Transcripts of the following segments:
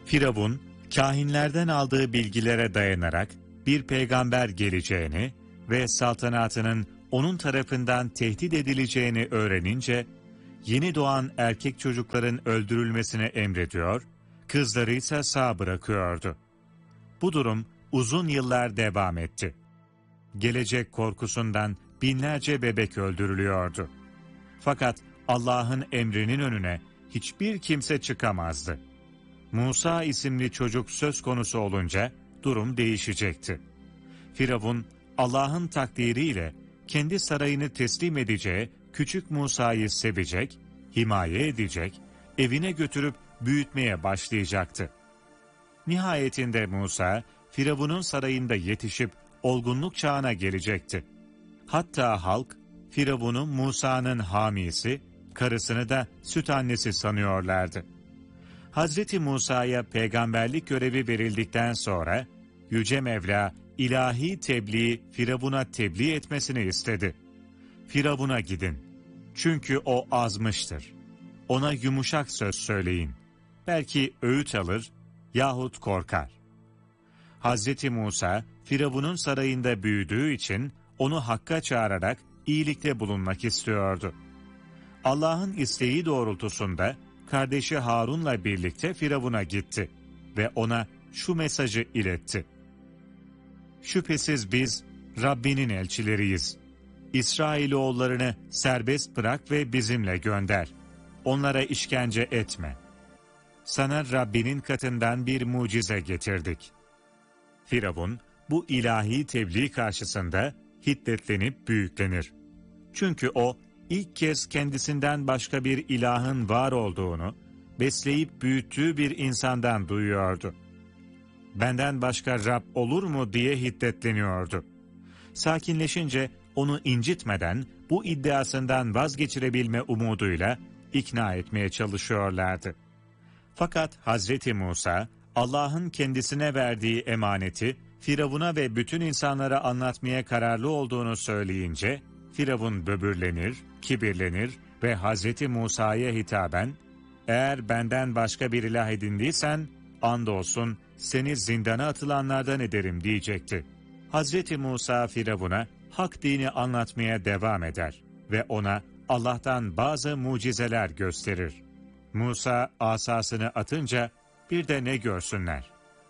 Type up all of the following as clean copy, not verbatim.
Firavun, kâhinlerden aldığı bilgilere dayanarak bir peygamber geleceğini ve saltanatının onun tarafından tehdit edileceğini öğrenince, yeni doğan erkek çocukların öldürülmesini emrediyor, kızları ise sağ bırakıyordu. Bu durum uzun yıllar devam etti. Gelecek korkusundan binlerce bebek öldürülüyordu. Fakat Allah'ın emrinin önüne hiçbir kimse çıkamazdı. Musa isimli çocuk söz konusu olunca durum değişecekti. Firavun, Allah'ın takdiriyle kendi sarayını teslim edeceği küçük Musa'yı sevecek, himaye edecek, evine götürüp büyütmeye başlayacaktı. Nihayetinde Musa, Firavun'un sarayında yetişip olgunluk çağına gelecekti. Hatta halk, Firavun'u Musa'nın hamisi, karısını da süt annesi sanıyorlardı. Hazreti Musa'ya peygamberlik görevi verildikten sonra, Yüce Mevla, ilahi tebliği Firavun'a tebliğ etmesini istedi. Firavun'a gidin, çünkü o azmıştır. Ona yumuşak söz söyleyin. Belki öğüt alır yahut korkar. Hazreti Musa, Firavun'un sarayında büyüdüğü için onu hakka çağırarak iyilikte bulunmak istiyordu. Allah'ın isteği doğrultusunda kardeşi Harun'la birlikte Firavun'a gitti ve ona şu mesajı iletti. Şüphesiz biz Rabbinin elçileriyiz. İsrailoğullarını serbest bırak ve bizimle gönder. Onlara işkence etme. Sana Rabbinin katından bir mucize getirdik. Firavun, bu ilahi tebliğ karşısında hiddetlenip büyüklenir. Çünkü o, ilk kez kendisinden başka bir ilahın var olduğunu, besleyip büyüttüğü bir insandan duyuyordu. Benden başka Rab olur mu diye hiddetleniyordu. Sakinleşince onu incitmeden bu iddiasından vazgeçirebilme umuduyla ikna etmeye çalışıyorlardı. Fakat Hazreti Musa, Allah'ın kendisine verdiği emaneti Firavun'a ve bütün insanlara anlatmaya kararlı olduğunu söyleyince, Firavun böbürlenir, kibirlenir ve Hazreti Musa'ya hitaben, "Eğer benden başka bir ilah edindiysen, andolsun seni zindana atılanlardan ederim," diyecekti. Hazreti Musa Firavun'a hak dini anlatmaya devam eder ve ona Allah'tan bazı mucizeler gösterir. Musa asasını atınca bir de ne görsünler?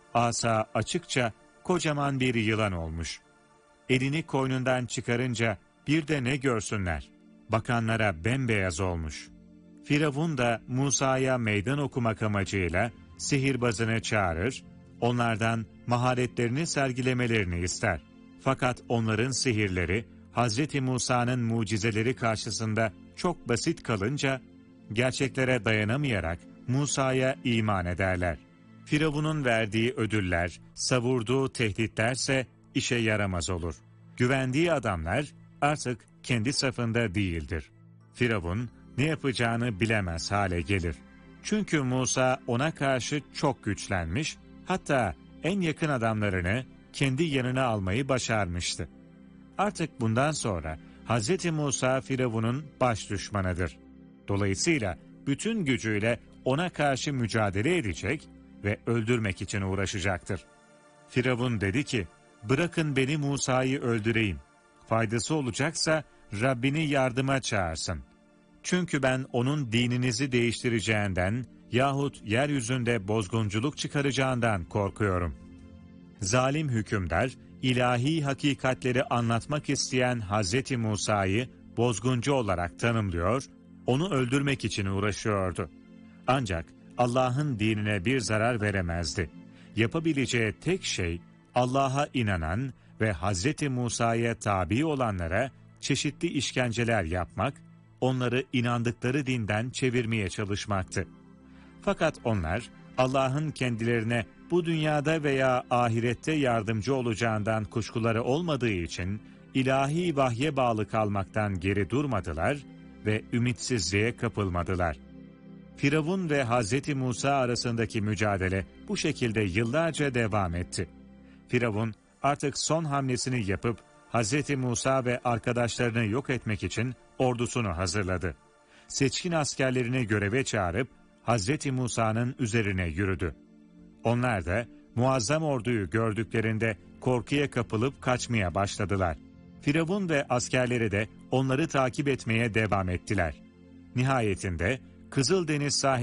Asa açıkça kocaman bir yılan olmuş. Elini koynundan çıkarınca bir de ne görsünler? Bakanlara bembeyaz olmuş. Firavun da Musa'ya meydan okumak amacıyla sihirbazını çağırır, onlardan maharetlerini sergilemelerini ister. Fakat onların sihirleri, Hazreti Musa'nın mucizeleri karşısında çok basit kalınca, gerçeklere dayanamayarak Musa'ya iman ederler. Firavun'un verdiği ödüller, savurduğu tehditlerse işe yaramaz olur. Güvendiği adamlar artık kendi safında değildir. Firavun ne yapacağını bilemez hale gelir. Çünkü Musa ona karşı çok güçlenmiş, hatta en yakın adamlarını kendi yanına almayı başarmıştı. Artık bundan sonra Hz. Musa Firavun'un baş düşmanıdır. Dolayısıyla bütün gücüyle ona karşı mücadele edecek ve öldürmek için uğraşacaktır. Firavun dedi ki, "Bırakın beni Musa'yı öldüreyim. Faydası olacaksa Rabbini yardıma çağırsın. Çünkü ben onun dininizi değiştireceğinden yahut yeryüzünde bozgunculuk çıkaracağından korkuyorum." Zalim hükümdar, ilahi hakikatleri anlatmak isteyen Hz. Musa'yı bozguncu olarak tanımlıyor, onu öldürmek için uğraşıyordu. Ancak Allah'ın dinine bir zarar veremezdi. Yapabileceği tek şey, Allah'a inanan ve Hz. Musa'ya tabi olanlara çeşitli işkenceler yapmak, onları inandıkları dinden çevirmeye çalışmaktı. Fakat onlar, Allah'ın kendilerine bu dünyada veya ahirette yardımcı olacağından kuşkuları olmadığı için, ilahi vahye bağlı kalmaktan geri durmadılar ve ümitsizliğe kapılmadılar. Firavun ve Hz. Musa arasındaki mücadele bu şekilde yıllarca devam etti. Firavun artık son hamlesini yapıp Hz. Musa ve arkadaşlarını yok etmek için ordusunu hazırladı. Seçkin askerlerini göreve çağırıp Hz. Musa'nın üzerine yürüdü. Onlar da muazzam orduyu gördüklerinde korkuya kapılıp kaçmaya başladılar. Firavun ve askerleri de onları takip etmeye devam ettiler. Nihayetinde Kızıldeniz sahili